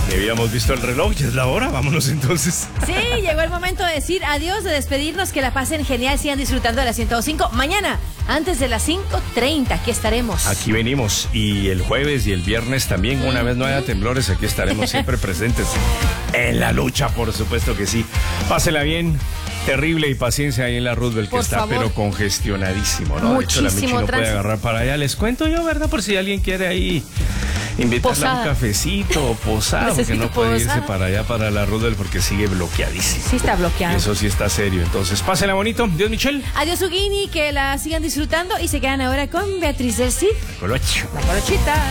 Y habíamos visto el reloj, ya es la hora, vámonos entonces. Sí, llegó el momento de decir adiós, de despedirnos, que la pasen genial, sigan disfrutando de la 105. Mañana, antes de las 5:30, aquí estaremos. Aquí venimos, y el jueves y el viernes también, una vez no haya temblores, aquí estaremos siempre presentes en la lucha, por supuesto que sí. Pásela bien. Terrible y paciencia ahí en la Roosevelt, que Por está favor. pero congestionadísimo, ¿no? De hecho, la Michi Muchísimo no puede tránsito. agarrar para allá. Les cuento yo, ¿verdad? Por si alguien quiere ahí invitarle a un Posada. cafecito o posada, porque Necesito no puede irse posada. para allá, para la Roosevelt, porque sigue bloqueadísimo. Sí está bloqueado. Eso sí está serio. Entonces, pásenla bonito. Dios, Michelle. Adiós, Ugini, que la sigan disfrutando y se quedan ahora con Beatriz del Cid, Colocho. la colochita.